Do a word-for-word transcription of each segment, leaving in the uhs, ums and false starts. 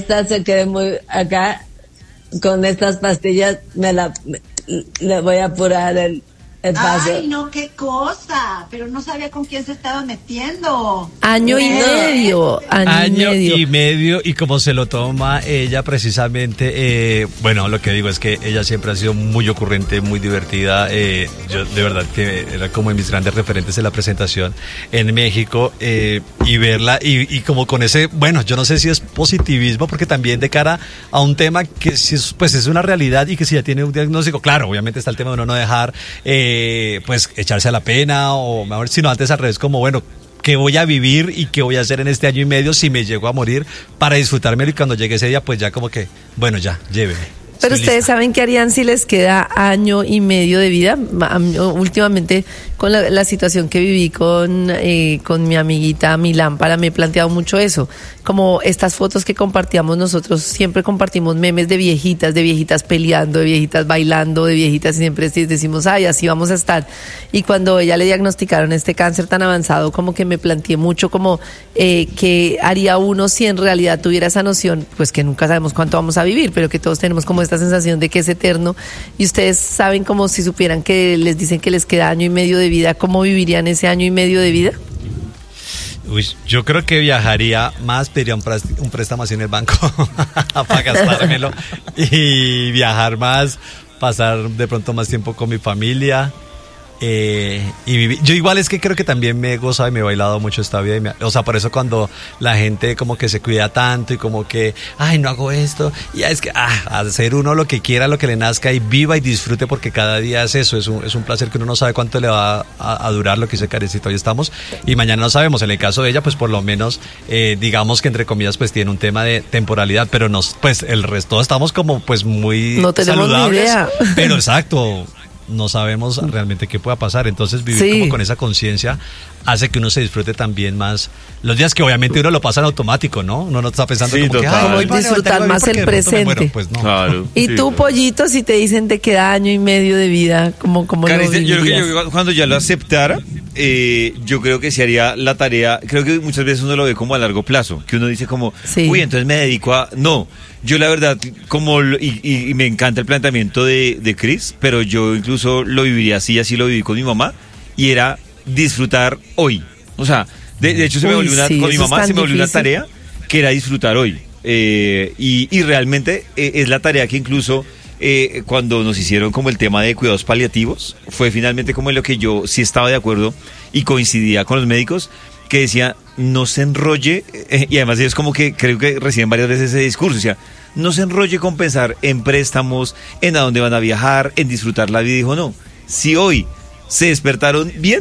esta se quede muy acá, con estas pastillas me la me, le voy a apurar el, el paso. Ay, no, qué cosa, pero no sabía con quién se estaba metiendo. Año y medio, año, año y medio. y medio, y como se lo toma ella precisamente, eh, bueno, lo que digo es que ella siempre ha sido muy ocurrente, muy divertida, eh, yo de verdad que era como de mis grandes referentes en la presentación en México, eh, y verla, y, y como con ese, bueno, yo no sé si es positivismo, porque también de cara a un tema que si es, pues es una realidad, y que si ya tiene un diagnóstico, claro, obviamente está el tema de uno no dejar, eh, pues echarse a la pena, o mejor, sino antes al revés, como bueno, ¿qué voy a vivir y qué voy a hacer en este año y medio si me llego a morir, para disfrutármelo, y cuando llegue ese día pues ya como que, bueno, ya, lléveme. Pero Estoy ustedes lista. saben qué harían si les queda año y medio de vida. Últimamente, con la, la situación que viví con, eh, con mi amiguita Mi Lámpara, me he planteado mucho eso. Como estas fotos que compartíamos nosotros, siempre compartimos memes de viejitas, de viejitas peleando, de viejitas bailando, de viejitas, y siempre decimos, ay, así vamos a estar. Y cuando ella le diagnosticaron este cáncer tan avanzado, como que me planteé mucho como eh, qué haría uno si en realidad tuviera esa noción, pues que nunca sabemos cuánto vamos a vivir, pero que todos tenemos como esta sensación de que es eterno, y ustedes saben, como si supieran que les dicen que les queda año y medio de vida, ¿cómo vivirían ese año y medio de vida? Uy, yo creo que viajaría más, pediría un, préstamo, un préstamo así en el banco para gastármelo, y viajar más, pasar de pronto más tiempo con mi familia. Eh, y vivir. Yo igual es que creo que también me he gozado y me he bailado mucho esta vida, y me, o sea, por eso cuando la gente como que se cuida tanto y como que, ay, no hago esto, y ya es que, ah, hacer uno lo que quiera, lo que le nazca, y viva y disfrute, porque cada día es eso, es un, es un placer que uno no sabe cuánto le va a, a durar, lo que dice Karencita, hoy estamos y mañana no sabemos. En el caso de ella, pues por lo menos, eh, digamos que entre comillas, pues tiene un tema de temporalidad, pero nos, pues el resto estamos como pues muy no tenemos saludables, ni idea. Pero exacto, no sabemos realmente qué pueda pasar. Entonces vivir sí. como con esa conciencia hace que uno se disfrute también más los días, que obviamente uno lo pasa en automático, ¿no? Uno no está pensando sí, como total. que, como vale, disfrutar vale, más el presente. Pues no. Claro, y sí, tú, claro. Pollito, si te dicen te queda año y medio de vida, ¿cómo, cómo lo vivirías? Yo creo que yo, cuando ya lo aceptara, eh, yo creo que se haría la tarea. Creo que muchas veces uno lo ve como a largo plazo, que uno dice como, sí. uy, entonces me dedico a... No, yo la verdad, como y, y, y me encanta el planteamiento de, de Chris, pero yo incluso lo viviría así, así lo viví con mi mamá, y era disfrutar hoy. O sea, de, de hecho se me volvió una, sí, con mi mamá se me volvió una tarea que era disfrutar hoy. Eh, y, y realmente eh, es la tarea que incluso eh, cuando nos hicieron como el tema de cuidados paliativos, fue finalmente como en lo que yo sí estaba de acuerdo y coincidía con los médicos, que decía, no se enrolle, eh, y además ellos como que creo que reciben varias veces ese discurso, o sea, no se enrolle con pensar en préstamos, en a dónde van a viajar, en disfrutar la vida. Y dijo, no, si hoy se despertaron bien,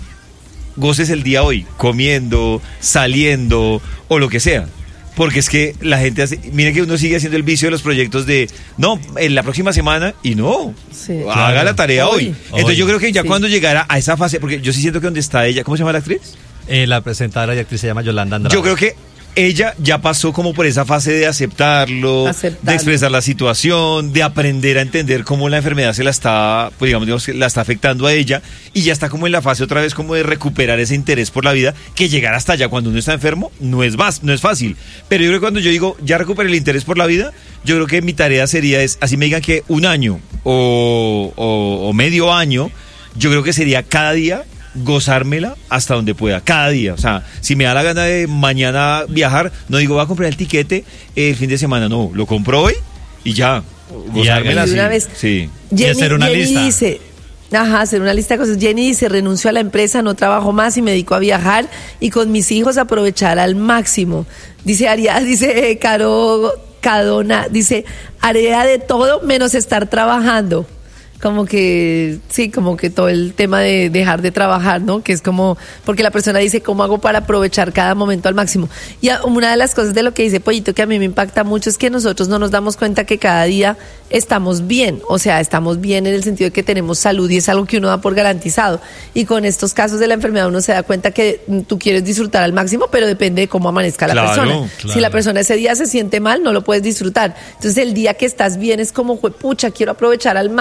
goces el día hoy, comiendo, saliendo o lo que sea. Porque es que la gente hace, mire que uno sigue haciendo el vicio de los proyectos de, no, en la próxima semana, y no, sí, haga claro. la tarea hoy. hoy. Entonces hoy. Yo creo que ya sí. cuando llegara a esa fase, porque yo sí siento que donde está ella, ¿cómo se llama la actriz? Eh, la presentadora y actriz se llama Yolanda Andrade. Yo creo que ella ya pasó como por esa fase de aceptarlo, aceptarlo, de expresar la situación, de aprender a entender cómo la enfermedad se la está, pues digamos, digamos, la está afectando a ella, y ya está como en la fase otra vez como de recuperar ese interés por la vida, que llegar hasta allá cuando uno está enfermo no es más, no es fácil. Pero yo creo que cuando yo digo, ya recuperé el interés por la vida, yo creo que mi tarea sería, es, así me digan que un año o, o, o medio año, yo creo que sería cada día gozármela hasta donde pueda, cada día. O sea, si me da la gana de mañana viajar, no digo voy a comprar el tiquete el fin de semana, no, lo compro hoy y ya, gozármela así. Una vez, sí. Jenny, y hacer una Jenny lista. Dice, ajá, hacer una lista de cosas. Jenny dice, renuncio a la empresa, no trabajo más y me dedico a viajar y con mis hijos aprovechar al máximo. Dice Aria, dice eh, Caro Cadona, dice, haría de todo menos estar trabajando. Como que, sí, como que todo el tema de dejar de trabajar, ¿no? Que es como, porque la persona dice, ¿cómo hago para aprovechar cada momento al máximo? Y una de las cosas de lo que dice Pollito que a mí me impacta mucho es que nosotros no nos damos cuenta que cada día estamos bien, o sea, estamos bien en el sentido de que tenemos salud y es algo que uno da por garantizado. Y con estos casos de la enfermedad uno se da cuenta que tú quieres disfrutar al máximo, pero depende de cómo amanezca la claro, persona. Claro. Si la persona ese día se siente mal, no lo puedes disfrutar. Entonces el día que estás bien es como, pucha, quiero aprovechar al máximo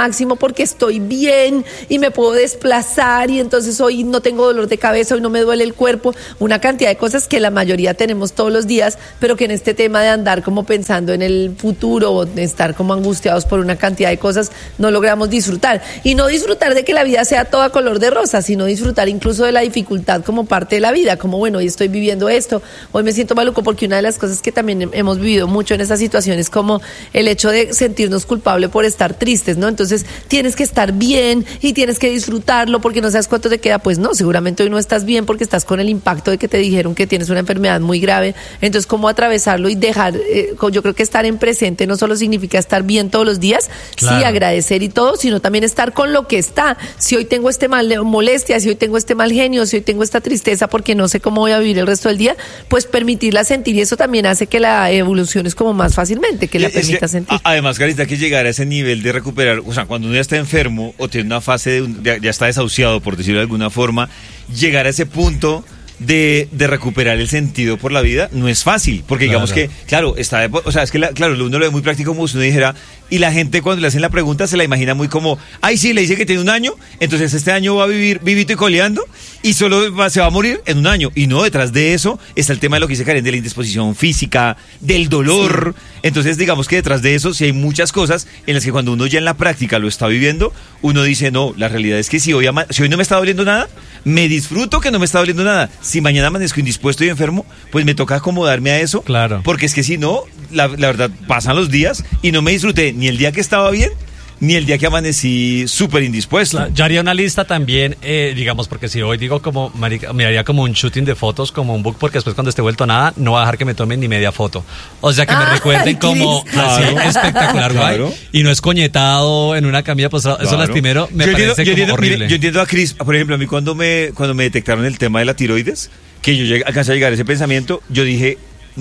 porque estoy bien y me puedo desplazar y entonces hoy no tengo dolor de cabeza, hoy no me duele el cuerpo, una cantidad de cosas que la mayoría tenemos todos los días, pero que en este tema de andar como pensando en el futuro o de estar como angustiados por una cantidad de cosas, no logramos disfrutar. Y no disfrutar de que la vida sea toda color de rosa, sino disfrutar incluso de la dificultad como parte de la vida, como bueno, hoy estoy viviendo esto, hoy me siento maluco, porque una de las cosas que también hemos vivido mucho en esta situación es como el hecho de sentirnos culpables por estar tristes, ¿no? Entonces tienes que estar bien y tienes que disfrutarlo porque no sabes cuánto te queda. Pues no, seguramente hoy no estás bien porque estás con el impacto de que te dijeron que tienes una enfermedad muy grave. Entonces, ¿cómo atravesarlo y dejar? Eh, yo creo que estar en presente no solo significa estar bien todos los días, claro, sí, agradecer y todo, sino también estar con lo que está. Si hoy tengo este mal molestia, si hoy tengo este mal genio, si hoy tengo esta tristeza porque no sé cómo voy a vivir el resto del día, pues permitirla sentir, y eso también hace que la evolución es como más fácilmente, que la permita que, sentir. Además, Carita, que llegar a ese nivel de recuperar, o sea, cuando uno ya está enfermo o tiene una fase de, un, de ya está desahuciado, por decirlo de alguna forma, llegar a ese punto de, de recuperar el sentido por la vida no es fácil, porque digamos claro. que, claro, está, de, o sea, es que la, claro, uno lo ve muy práctico, como si uno dijera, y la gente cuando le hacen la pregunta se la imagina muy como, ay sí, le dice que tiene un año, entonces este año va a vivir vivito y coleando y solo va, se va a morir en un año. Y no, detrás de eso está el tema de lo que dice Karen, de la indisposición física, del dolor. Sí. Entonces digamos que detrás de eso sí hay muchas cosas en las que cuando uno ya en la práctica lo está viviendo, uno dice, no, la realidad es que si hoy, ama- si hoy no me está doliendo nada, me disfruto que no me está doliendo nada. Si mañana amanezco indispuesto y enfermo, pues me toca acomodarme a eso. Claro. Porque es que si no, la, la verdad, pasan los días y no me disfruté ni el día que estaba bien, ni el día que amanecí súper indispuesto. Claro, yo haría una lista también, eh, digamos, porque si hoy digo como, marica, me haría como un shooting de fotos, como un book, porque después cuando esté vuelto nada, no va a dejar que me tomen ni media foto. O sea, que me ah, recuerden como así, espectacular, claro, guay, y no es coñetado en una camilla postrada. Claro. Eso lastimero me yo parece entiendo, como yo entiendo, horrible. Mire, yo entiendo a Cris, por ejemplo, a mí cuando me, cuando me detectaron el tema de la tiroides, que yo llegué, alcancé a llegar a ese pensamiento, yo dije,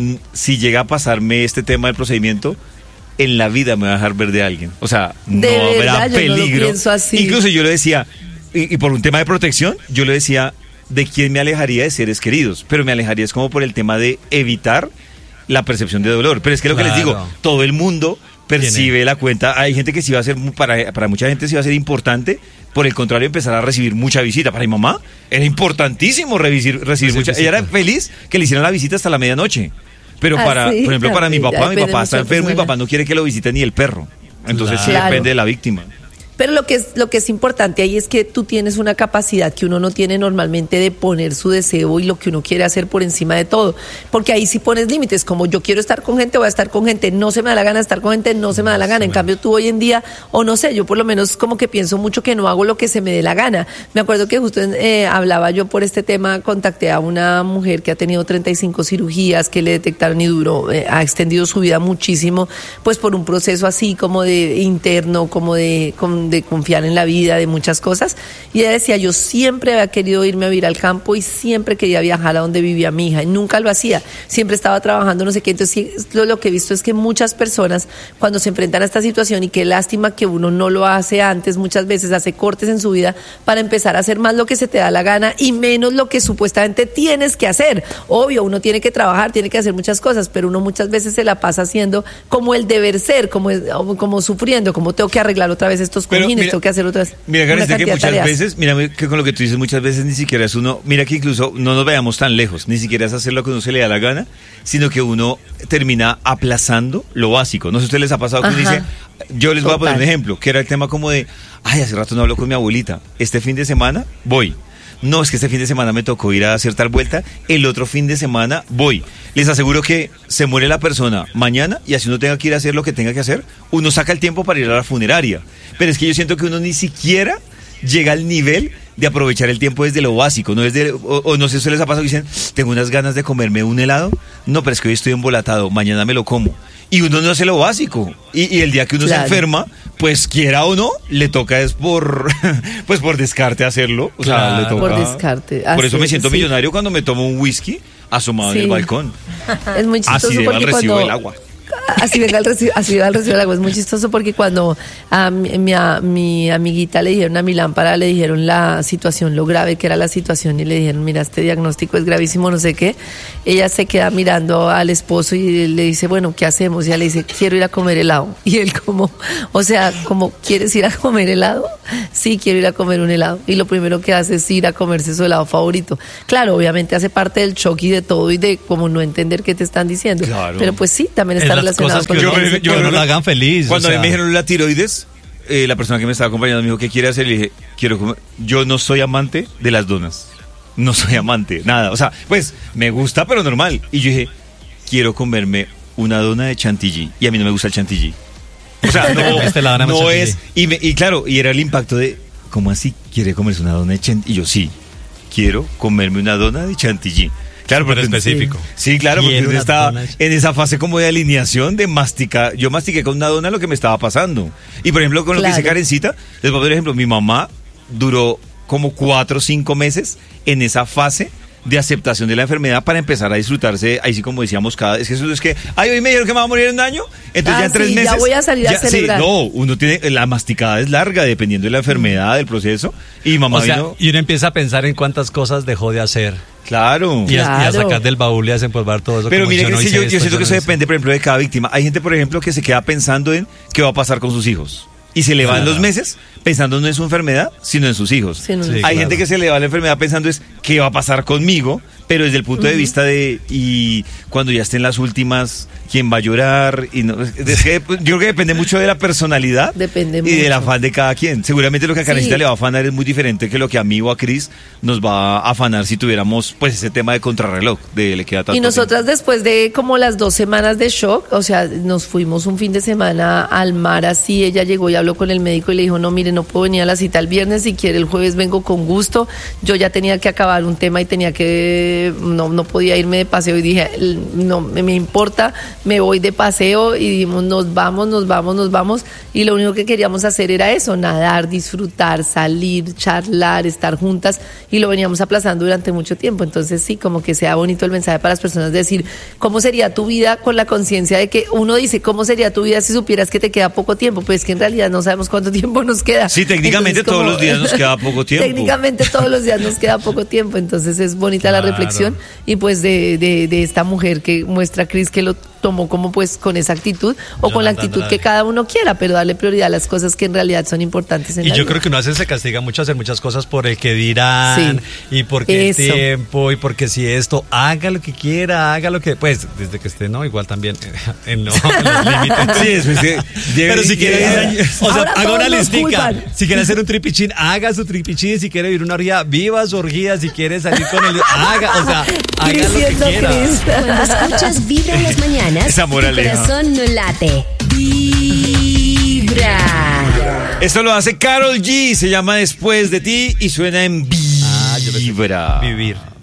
si llega a pasarme este tema del procedimiento, en la vida me va a dejar ver de alguien. O sea, no habrá peligro. No incluso yo le decía, y, y por un tema de protección, yo le decía, ¿de quién me alejaría de seres queridos? Pero me alejaría es como por el tema de evitar la percepción de dolor. Pero es que lo claro. que les digo, todo el mundo percibe ¿Tiene? la cuenta. Hay gente que sí va a ser, para, para mucha gente sí va a ser importante. Por el contrario, empezar a recibir mucha visita. Para mi mamá era importantísimo recibir, recibir mucha. Visita. Ella era feliz que le hicieran la visita hasta la medianoche. Pero ah, para, sí, por ejemplo, para mi papá, mi papá está enfermo y mi papá no quiere que lo visite ni el perro. Entonces claro. sí depende de la víctima. Pero lo que es lo que es importante ahí es que tú tienes una capacidad que uno no tiene normalmente de poner su deseo y lo que uno quiere hacer por encima de todo, porque ahí sí pones límites, como yo quiero estar con gente, voy a estar con gente, no se me da la gana estar con gente, no se me da la gana. En cambio tú hoy en día, o no sé, yo por lo menos como que pienso mucho que no hago lo que se me dé la gana. Me acuerdo que justo eh, hablaba yo por este tema, contacté a una mujer que ha tenido treinta y cinco cirugías, que le detectaron y duró, eh, ha extendido su vida muchísimo, pues por un proceso así como de interno, como de, como de confiar en la vida, de muchas cosas. Y ella decía, yo siempre había querido irme a vivir al campo y siempre quería viajar a donde vivía mi hija y nunca lo hacía, siempre estaba trabajando, no sé qué. Entonces lo, lo que he visto es que muchas personas cuando se enfrentan a esta situación, y qué lástima que uno no lo hace antes, muchas veces hace cortes en su vida para empezar a hacer más lo que se te da la gana y menos lo que supuestamente tienes que hacer. Obvio, uno tiene que trabajar, tiene que hacer muchas cosas, pero uno muchas veces se la pasa haciendo como el deber ser, como, como sufriendo, como tengo que arreglar otra vez estos cojines, tengo que hacer otras. Mira, Karen, que muchas veces, mira que con lo que tú dices, muchas veces ni siquiera es uno, mira que incluso no nos veamos tan lejos, ni siquiera es hacer lo que uno se le da la gana, sino que uno termina aplazando lo básico. No sé si a ustedes les ha pasado que uno dice, yo les voy Total. a poner un ejemplo, que era el tema como de, ay, hace rato no hablo con mi abuelita, este fin de semana voy. No, es que este fin de semana me tocó ir a hacer tal vuelta, el otro fin de semana voy. Les aseguro que se muere la persona mañana y así uno tenga que ir a hacer lo que tenga que hacer, uno saca el tiempo para ir a la funeraria. Pero es que yo siento que uno ni siquiera llega al nivel de aprovechar el tiempo desde lo básico, no desde, o, o no sé si les ha pasado que dicen, tengo unas ganas de comerme un helado, no, pero es que hoy estoy embolatado, mañana me lo como. Y uno no hace lo básico. Y, y el día que uno claro. se enferma, pues quiera o no, le toca es por pues por descarte hacerlo. O sea, claro. le toca. Por descarte. Por eso me siento sí. millonario cuando me tomo un whisky asomado sí. en el balcón. Es muy chistoso así de porque mal recibo cuando... el agua. así venga el recibo, así venga el recibo del agua. Es muy chistoso porque cuando a mi, mi, a mi amiguita le dijeron a mi lámpara, le dijeron la situación, lo grave que era la situación, y le dijeron, mira, este diagnóstico es gravísimo, no sé qué, ella se queda mirando al esposo y le dice, bueno, ¿qué hacemos? Y ella le dice, quiero ir a comer helado. Y él como, o sea, como, ¿quieres ir a comer helado? Sí, quiero ir a comer un helado. Y lo primero que hace es ir a comerse su helado favorito. Claro, obviamente hace parte del shock y de todo y de como no entender qué te están diciendo. Claro. Pero pues sí, también está relacionado con yo, yo, yo no la hagan feliz. Cuando o sea. a mí me dijeron la tiroides, eh, la persona que me estaba acompañando me dijo, ¿qué quiere hacer? Le dije, quiero comer. Yo no soy amante de las donas. No soy amante, nada. O sea, pues me gusta, pero normal. Y yo dije, quiero comerme una dona de chantilly. Y a mí no me gusta el chantilly. O sea, no, este no es. Y, me, y claro, y era el impacto de, ¿cómo así quiere comerse una dona de chantilly? Y yo, sí, quiero comerme una dona de chantilly. Claro, pero específico. Sí, sí, claro, porque usted estaba en esa fase como de alineación, de masticar. Yo mastiqué con una dona lo que me estaba pasando. Y por ejemplo, con lo claro. que dice Karencita, les voy a dar ejemplo, mi mamá duró como cuatro o cinco meses en esa fase de aceptación de la enfermedad para empezar a disfrutarse, ahí sí como decíamos, cada es que eso es que, ay, hoy me dijeron que me va a morir en un año, entonces ah, ya en tres sí, meses. Ya voy a salir ya, a celebrar. Sí, no, uno tiene, la masticada es larga dependiendo de la enfermedad, del proceso, y mamá o sea, vino. Y uno empieza a pensar en cuántas cosas dejó de hacer. Claro. Y, claro. A, y a sacar del baúl y a desempolvar todo eso. Pero mire yo que no sí, yo, esto, yo siento yo que no eso hice. depende, por ejemplo, de cada víctima. Hay gente, por ejemplo, que se queda pensando en qué va a pasar con sus hijos. Y se le van claro. los meses pensando no en su enfermedad, sino en sus hijos. Sí, no, sí, Hay claro. gente que se le va la enfermedad pensando es qué va a pasar conmigo, pero desde el punto uh-huh. de vista de y cuando ya estén las últimas, quién va a llorar. Y no, es que, yo creo que depende mucho de la personalidad depende y mucho. del afán de cada quien. Seguramente lo que a Karencita sí. le va a afanar es muy diferente que lo que a mí o a Cris nos va a afanar si tuviéramos pues ese tema de contrarreloj, de le queda tanto Y nosotras tiempo. Después de como las dos semanas de shock, o sea, nos fuimos un fin de semana al mar así, ella llegó y habló con el médico y le dijo, no, mire, no puedo venir a la cita el viernes, si quiere el jueves vengo con gusto. Yo ya tenía que acabar un tema y tenía que, no, no podía irme de paseo y dije, no me, me importa, me voy de paseo y dijimos, nos vamos, nos vamos, nos vamos. Y lo único que queríamos hacer era eso, nadar, disfrutar, salir, charlar, estar juntas y lo veníamos aplazando durante mucho tiempo. Entonces sí, como que sea bonito el mensaje para las personas de decir, ¿cómo sería tu vida con la conciencia de que uno dice, ¿cómo sería tu vida si supieras que te queda poco tiempo? Pues que en realidad no sabemos cuánto tiempo nos queda. Sí, técnicamente entonces, todos como, los días nos queda poco tiempo. Técnicamente todos los días nos queda poco tiempo, entonces es bonita claro. la reflexión y pues de, de, de esta mujer que muestra a Cris que lo tomó como pues con esa actitud o con la actitud que cada uno quiera, pero darle prioridad a las cosas que en realidad son importantes en y la yo vida. Creo que uno a veces se castiga mucho a hacer muchas cosas por el que dirán sí. y porque el tiempo y porque si esto, haga lo que quiera, haga lo que, pues desde que esté, no, igual también en, no, en los límites. Sí, es, es, pero si quiere, o sea, haga una listica. Culpan. Si quiere hacer un tripichín, haga su tripichín. Si quiere vivir una orgía, viva su orgía. Si quiere salir con el, haga, o sea, haga lo que quiera. Cuando escuchas Vibra en las mañanas, esa tu corazón no late. Vibra. Esto lo hace Karol G, se llama Después de ti y suena en Vibra. Ah, yo vivir.